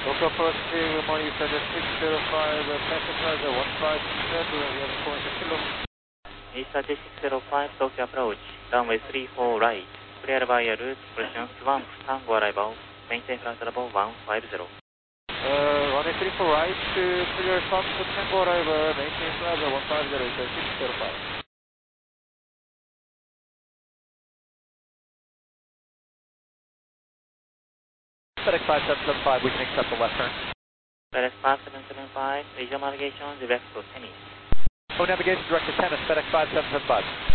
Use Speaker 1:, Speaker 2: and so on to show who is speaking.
Speaker 1: Local approach to Morita 605, passenger 1567, we have going to Kilo.
Speaker 2: East 605, Tokyo approach, runway 34 right, clear via route, pression 1, Tango arrival, maintain flight level 150.
Speaker 1: Runway 34 right, clear from Tango arrival, maintain flight level 150, East 605. FedEx 5775, we can accept the left turn.
Speaker 2: FedEx 5775, visual navigation direct to tennis.
Speaker 1: Oh, navigation direct to tennis, FedEx 5775.